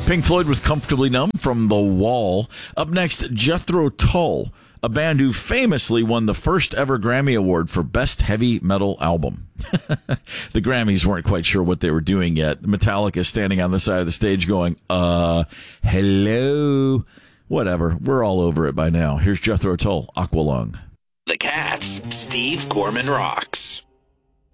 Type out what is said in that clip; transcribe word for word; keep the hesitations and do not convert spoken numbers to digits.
Pink Floyd with Comfortably Numb from The Wall. Up next, Jethro Tull, a band who famously won the first ever Grammy Award for Best Heavy Metal Album. The Grammys weren't quite sure what they were doing yet. Metallica standing on the side of the stage going, uh, hello. Whatever. We're all over it by now. Here's Jethro Tull, Aqualung. The Cats, Steve Gorman Rock.